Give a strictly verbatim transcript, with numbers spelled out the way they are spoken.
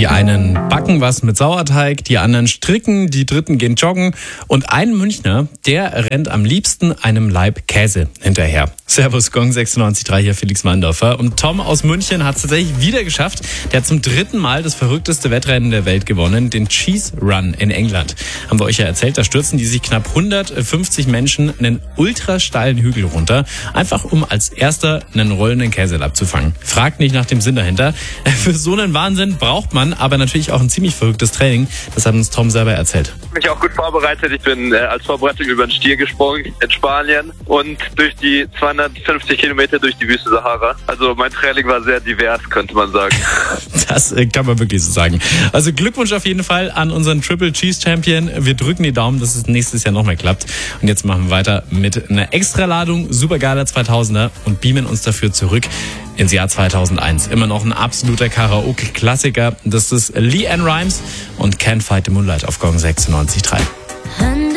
Die einen backen was mit Sauerteig, die anderen stricken, die dritten gehen joggen und ein Münchner, der rennt am liebsten einem Laib Käse hinterher. Servus, Gong sechsundneunzig Komma drei, hier Felix Mandorfer. Und Tom aus München hat es tatsächlich wieder geschafft. Der hat zum dritten Mal das verrückteste Wettrennen der Welt gewonnen, den Cheese Run in England. Haben wir euch ja erzählt, da stürzen die sich knapp hundertfünfzig Menschen einen ultra steilen Hügel runter, einfach um als erster einen rollenden Käse abzufangen. Fragt nicht nach dem Sinn dahinter. Für so einen Wahnsinn braucht man aber natürlich auch ein ziemlich verrücktes Training. Das hat uns Tom selber erzählt. Ich habe mich auch gut vorbereitet. Ich bin äh, als Vorbereitung über den Stier gesprungen in Spanien und durch die zweihundertfünfzig Kilometer durch die Wüste Sahara. Also mein Training war sehr divers, könnte man sagen. Das äh, kann man wirklich so sagen. Also Glückwunsch auf jeden Fall an unseren Triple Cheese Champion. Wir drücken die Daumen, dass es nächstes Jahr noch mehr klappt. Und jetzt machen wir weiter mit einer Extraladung Supergala zweitausender und beamen uns dafür zurück ins Jahr zweitausendeins. Immer noch ein absoluter Karaoke-Klassiker. Das ist Leanne Rimes und Can't Fight the Moonlight auf Gong sechsundneunzig Komma drei.